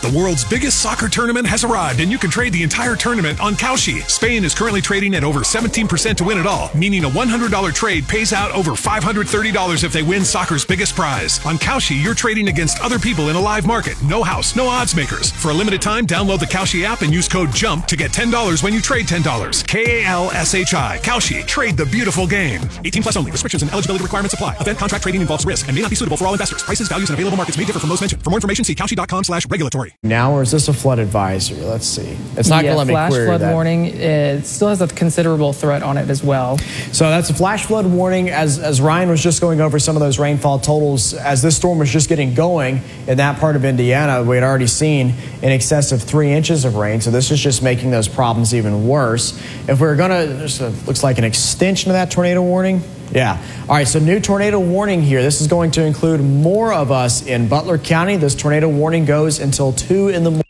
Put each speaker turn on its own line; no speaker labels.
The world's biggest soccer tournament has arrived, and you can trade the entire tournament on Kalshi. Spain is currently trading at over 17% to win it all, meaning a $100 trade pays out over $530 if they win soccer's biggest prize. On Kalshi, you're trading against other people in a live market. No house, no odds makers. For a limited time, download the Kalshi app and use code JUMP to get $10 when you trade $10. Kalshi. Kalshi. Trade the beautiful game. 18 plus only. Restrictions and eligibility requirements apply. Event contract trading involves risk and may not be suitable for all investors. Prices, values, and available markets may differ from those mentioned. For more information, see Kalshi.com/regulatory.
Now, or is this a flood advisory? Let's see. It's not going to let me
flash
query
flood
that.
warning. It still has a considerable threat on it as well.
So that's a flash flood warning. As Ryan was just going over some of those rainfall totals, as this storm was just getting going in that part of Indiana, we had already seen in excess of 3 inches of rain. So this is just making those problems even worse. If we're going to, looks like an extension of that tornado warning. Yeah. All right, so new tornado warning here. This is going to include more of us in Butler County. This tornado warning goes until 2 in the morning.